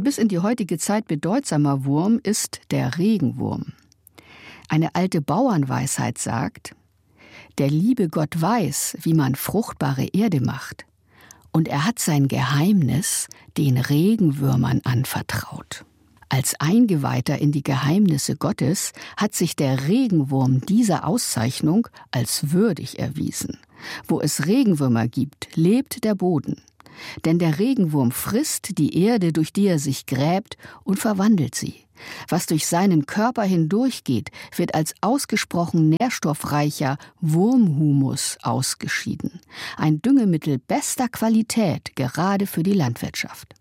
bis in die heutige Zeit bedeutsamer Wurm ist der Regenwurm. Eine alte Bauernweisheit sagt: Der liebe Gott weiß, wie man fruchtbare Erde macht. Und er hat sein Geheimnis den Regenwürmern anvertraut. Als Eingeweihter in die Geheimnisse Gottes hat sich der Regenwurm dieser Auszeichnung als würdig erwiesen. Wo es Regenwürmer gibt, lebt der Boden. Denn der Regenwurm frisst die Erde, durch die er sich gräbt, und verwandelt sie. Was durch seinen Körper hindurchgeht, wird als ausgesprochen nährstoffreicher Wurmhumus ausgeschieden. Ein Düngemittel bester Qualität, gerade für die Landwirtschaft.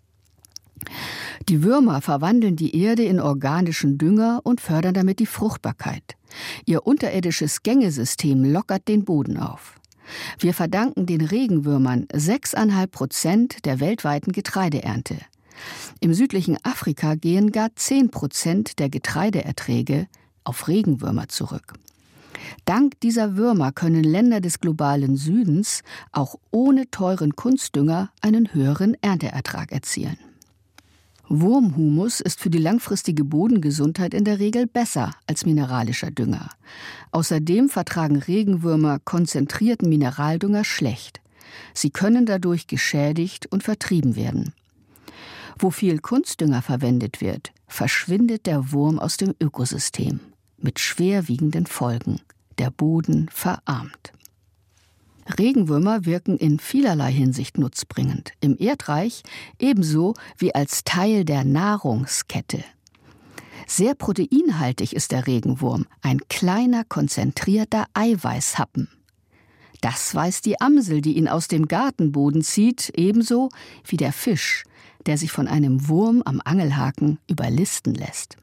Die Würmer verwandeln die Erde in organischen Dünger und fördern damit die Fruchtbarkeit. Ihr unterirdisches Gängesystem lockert den Boden auf. Wir verdanken den Regenwürmern 6,5% der weltweiten Getreideernte. Im südlichen Afrika gehen gar 10% der Getreideerträge auf Regenwürmer zurück. Dank dieser Würmer können Länder des globalen Südens auch ohne teuren Kunstdünger einen höheren Ernteertrag erzielen. Wurmhumus ist für die langfristige Bodengesundheit in der Regel besser als mineralischer Dünger. Außerdem vertragen Regenwürmer konzentrierten Mineraldünger schlecht. Sie können dadurch geschädigt und vertrieben werden. Wo viel Kunstdünger verwendet wird, verschwindet der Wurm aus dem Ökosystem mit schwerwiegenden Folgen. Der Boden verarmt. Regenwürmer wirken in vielerlei Hinsicht nutzbringend, im Erdreich ebenso wie als Teil der Nahrungskette. Sehr proteinhaltig ist der Regenwurm, ein kleiner, konzentrierter Eiweißhappen. Das weiß die Amsel, die ihn aus dem Gartenboden zieht, ebenso wie der Fisch, der sich von einem Wurm am Angelhaken überlisten lässt.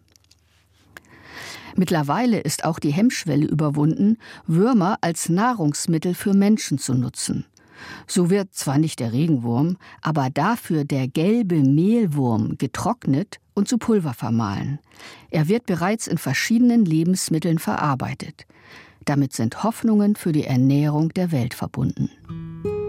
Mittlerweile ist auch die Hemmschwelle überwunden, Würmer als Nahrungsmittel für Menschen zu nutzen. So wird zwar nicht der Regenwurm, aber dafür der gelbe Mehlwurm getrocknet und zu Pulver vermahlen. Er wird bereits in verschiedenen Lebensmitteln verarbeitet. Damit sind Hoffnungen für die Ernährung der Welt verbunden.